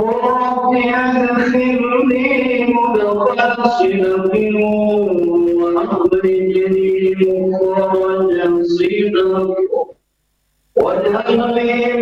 رب أدخلني مدخل صدق وأخرجني مخرج صدق واجعل لي